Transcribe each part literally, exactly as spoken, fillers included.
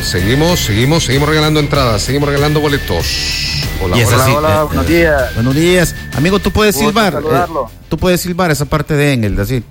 seguimos, seguimos, seguimos regalando entradas, seguimos regalando boletos. Hola, hola, así, hola, eh, buenos eh, días. Buenos días. Amigo, tú puedes Gusto silbar. saludarlo. Eh, tú puedes silbar esa parte de Engel, así.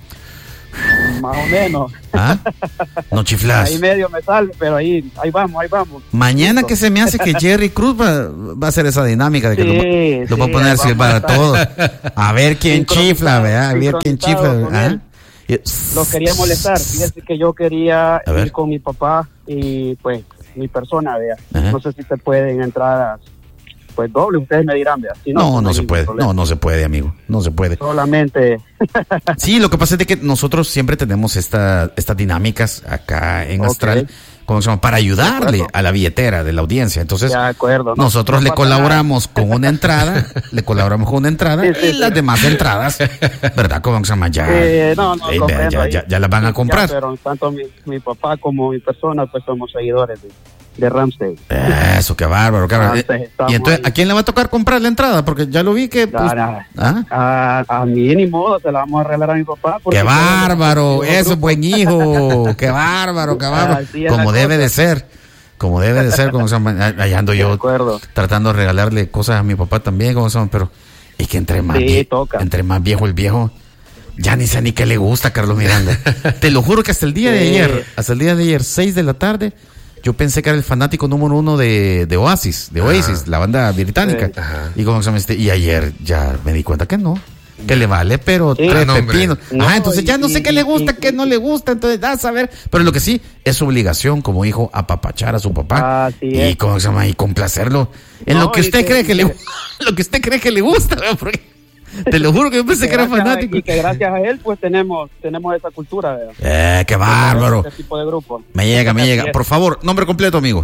Más o menos. ¿Ah? No chiflas. Ahí medio me sale, pero ahí, ahí vamos, ahí vamos. Mañana Listo. que se me hace que Jerry Cruz va, va a hacer esa dinámica de que Sí, lo, va- lo va a sí, poner a vamos silbar a a todos. A ver quién chifla, ¿verdad? A ver quién chifla. sincronizado con ¿Ah? él. Lo quería molestar. Fíjese que yo quería A ver. ir con mi papá y pues mi persona, vea. Ajá. No sé si se pueden entradas pues doble, ustedes me dirán, vea. Si No, no hay se ningún puede. problema. No, no se puede, amigo. No se puede. Solamente Sí, lo que pasa es de que nosotros siempre tenemos esta, estas dinámicas acá en Ok. Astral, ¿cómo se llama? Para ayudarle a la billetera de la audiencia. Entonces, de acuerdo. ¿no? nosotros No le pasa colaboramos con una entrada, le colaboramos con una entrada Sí, sí, y sí. las demás entradas, ¿verdad? ¿Cómo se llama? Ya, nada. Eh, no, no, eh, comprendo ya, ahí. ya, ya las van a Ya, comprar. pero tanto mi, mi papá como mi persona pues somos seguidores de, de Ramsey. Eso, qué bárbaro, qué bárbaro. Ah, pues, estamos Y entonces, ahí. ¿a quién le va a tocar comprar la entrada? Porque ya lo vi que... pues, Nada. ¿ah? A, a mí ni modo, se la vamos a regalar a mi papá. porque- ¡Qué bárbaro! Yo- Eso es buen hijo. ¡Qué bárbaro, qué bárbaro! Así es Como la debe cosa. de ser. Como debe de ser. Como se llama. Ahí ando De yo acuerdo. tratando de regalarle cosas a mi papá también. Como se llama. Pero es que entre más, Sí, vie- toca. entre más viejo el viejo, ya ni sé ni qué le gusta a Carlos Miranda. Te lo juro que hasta el día de Sí. ayer, hasta el día de ayer, seis de la tarde, yo pensé que era el fanático número uno de, de Oasis, de Oasis, la banda británica. Sí. Ajá. Y, como se llama este, y ayer ya me di cuenta que no. Que le vale, pero Sí. tres Ah, no, hombre. pepinos. No, ah, entonces ya no y- sé qué y- le gusta, y- qué no le gusta, entonces da a saber. Pero lo que sí es su obligación como hijo apapachar a su papá Así y es. cómo se llama y complacerlo en No, lo que y usted que- cree que y le que- lo que usted cree que le gusta, ¿verdad? Porque te lo juro que yo pensé que era gracias a- fanático. Y que gracias a él pues tenemos tenemos esa cultura. ¿verdad? Eh, qué bárbaro. Este tipo de grupo. Me llega, me Así llega. es. Por favor, nombre completo, amigo.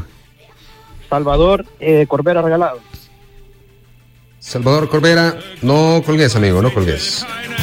Salvador eh, Corbera Regalado. Salvador Corbera, no colgues, amigo, no colgues.